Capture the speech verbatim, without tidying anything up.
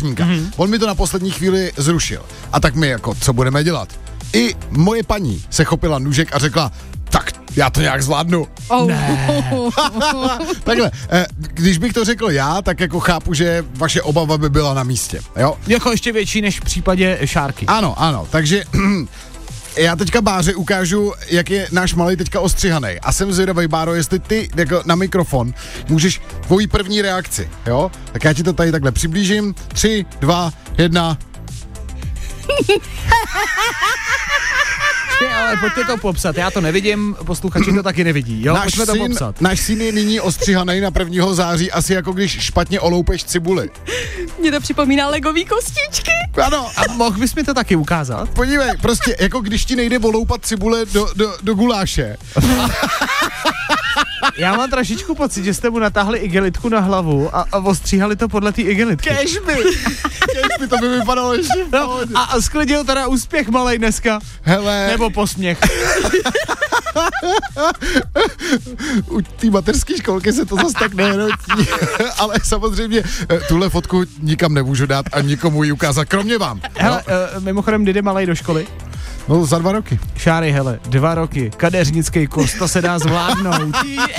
vrtulníka. Mm-hmm. On mi to na poslední chvíli zrušil. A tak my jako, co budeme dělat? I moje paní se chopila nůžek a řekla, tak já to nějak zvládnu. Oh. Ne. Takhle, když bych to řekl já, tak jako chápu, že vaše obava by byla na místě, jo? Jako ještě větší než v případě Šárky. Ano, ano, takže já teďka Báře ukážu, jak je náš malej teďka ostřihanej. A jsem zvědavej, Báro, jestli ty jako na mikrofon můžeš tvojí první reakci, jo? Tak já ti to tady takhle přiblížím. Tři, dva, jedna. Ale pojďte to popsat, já to nevidím, posluchači to taky nevidí, jo? Náš Pojďme to syn, popsat. náš syn je nyní ostřihanej na prvního září, asi jako když špatně oloupeš cibuli. Mně to připomíná legový kostičky. Ano. A mohl bys mi to taky ukázat? Podívej, prostě jako když ti nejde oloupat cibule do, do, do guláše. Já mám trošičku pocit, že jste mu natáhli igelitku na hlavu a, a ostříhali to podle té igelitky. Kežby! Kežby, to by vypadalo ještě v no, a, a sklidil teda úspěch malej dneska. Hele. Nebo posměch. U té mateřské školky se to zase tak nehrotí. Ale samozřejmě tuhle fotku nikam nemůžu dát a nikomu ji ukázat, kromě vám. Hele, no? uh, mimochodem, kdy jde malej do školy? No za dva roky. Šáry, hele, dva roky, kadeřnický kurz, to se dá zvládnout.